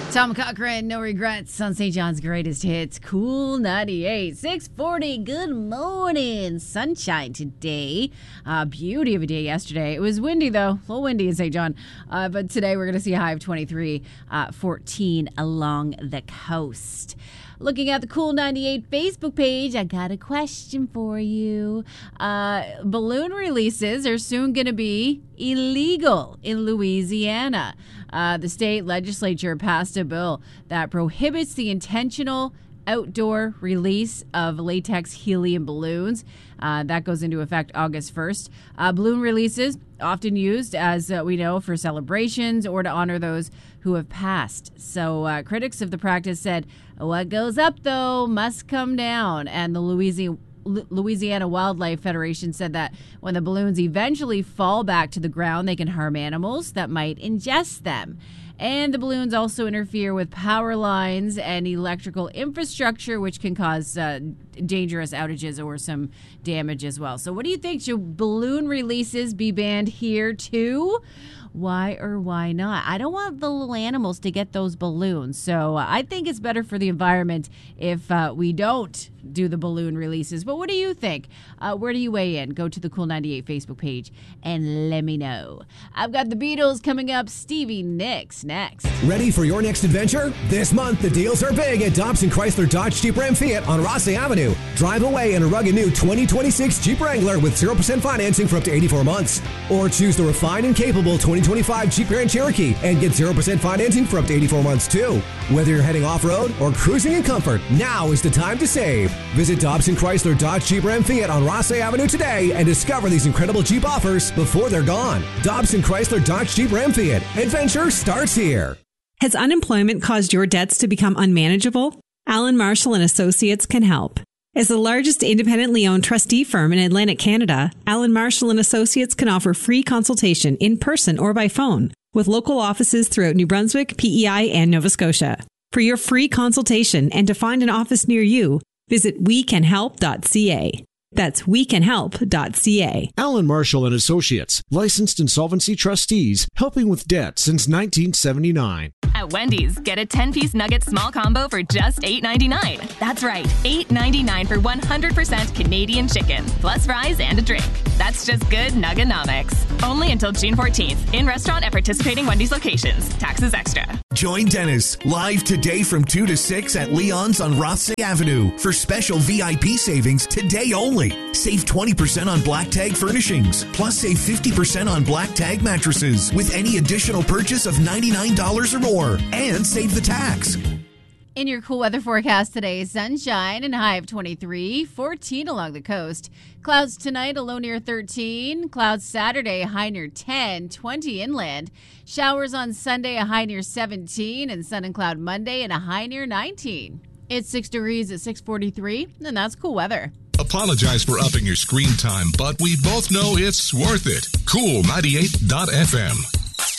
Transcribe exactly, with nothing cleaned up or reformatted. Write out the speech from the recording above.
Tom Cochran, No Regrets on Saint John's Greatest Hits. Cool ninety-eight, six forty. Good morning. Sunshine today. Uh, beauty of a day yesterday. It was windy, though. A little windy in Saint John. Uh, but today we're going to see a high of twenty-three, uh, fourteen along the coast. Looking at the Cool ninety-eight Facebook page, I got a question for you. Uh, balloon releases are soon going to be illegal in Louisiana. Uh, the state legislature passed a bill that prohibits the intentional outdoor release of latex helium balloons. Uh, that goes into effect August first. Uh, balloon releases, often used, as uh, we know, for celebrations or to honor those who have passed. So uh, critics of the practice said, what goes up, though, must come down. And the Louisiana Louisiana Wildlife Federation said that when the balloons eventually fall back to the ground, they can harm animals that might ingest them. And the balloons also interfere with power lines and electrical infrastructure, which can cause uh, dangerous outages or some damage as well. So what do you think? Should balloon releases be banned here too? Why or why not? I don't want the little animals to get those balloons. So uh, I think it's better for the environment if uh, we don't do the balloon releases. But what do you think? Uh, where do you weigh in? Go to the Cool ninety-eight Facebook page and let me know. I've got the Beatles coming up. Stevie Nicks next. Ready for your next adventure? This month, the deals are big at Dobson Chrysler Dodge Jeep Ram Fiat on Rossley Avenue. Drive away in a rugged new twenty twenty-six Jeep Wrangler with zero percent financing for up to eighty-four months. Or choose the refined and capable twenty twenty-five Jeep Grand Cherokee and get zero percent financing for up to eighty-four months too. Whether you're heading off-road or cruising in comfort, now is the time to save. Visit Dobson Chrysler Dodge Jeep Ram Fiat on Rossley Avenue today and discover these incredible Jeep offers before they're gone. Dobson Chrysler Dodge Jeep Ram Fiat. Adventure starts here. Has unemployment caused your debts to become unmanageable? Allen Marshall and Associates can help. As the largest independently owned trustee firm in Atlantic Canada, Allen Marshall and Associates can offer free consultation in person or by phone with local offices throughout New Brunswick, P E I, and Nova Scotia. For your free consultation and to find an office near you, visit we can help dot c a. That's we can help dot c a. Allen Marshall and Associates, licensed insolvency trustees, helping with debt since nineteen seventy-nine. At Wendy's, get a ten-piece nugget small combo for just eight ninety-nine. That's right, eight ninety-nine for one hundred percent Canadian chicken, plus fries and a drink. That's just good Nugganomics. Only until June fourteenth, in restaurant at participating Wendy's locations. Taxes extra. Join Dennis live today from two to six at Leon's on Rossley Avenue for special V I P savings today only. Save twenty percent on Black Tag furnishings, plus save fifty percent on Black Tag mattresses with any additional purchase of ninety-nine dollars or more, and save the tax. In your cool weather forecast today, sunshine and a high of twenty-three, fourteen along the coast. Clouds tonight, a low near thirteen. Clouds Saturday, a high near ten, twenty inland. Showers on Sunday, a high near seventeen, and sun and cloud Monday, and a high near nineteen. It's six degrees at six forty-three, and that's cool weather. Apologize for upping your screen time, but we both know it's worth it. Cool ninety-eight dot f m.